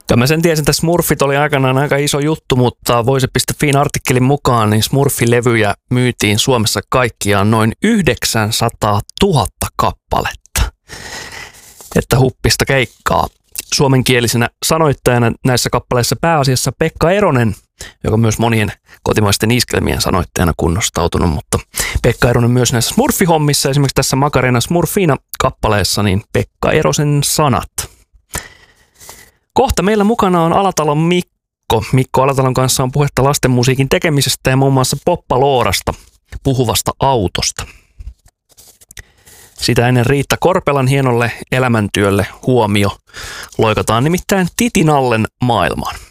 Kyllä mä sen tiesin, että Smurfit oli aikanaan aika iso juttu, mutta Voise.fin artikkelin mukaan niin Smurfilevyjä myytiin Suomessa kaikkiaan noin 900 000 kappaletta. Että huppista keikkaa. Suomenkielisenä sanoittajana näissä kappaleissa pääasiassa Pekka Eronen, joka myös monien kotimaisten iskelmien sanoittajana kunnostautunut, mutta Pekka Eronen myös näissä Smurfihommissa, esimerkiksi tässä Macarena Smurfina kappaleessa, niin Pekka Erosen sanat. Kohta meillä mukana on Alatalon Mikko. Mikko Alatalon kanssa on puhetta lastenmusiikin tekemisestä ja muun muassa Poppaloorasta, puhuvasta autosta. Sitä ennen Riitta Korpelan hienolle elämäntyölle huomio. Loikataan nimittäin Titinallen maailmaan.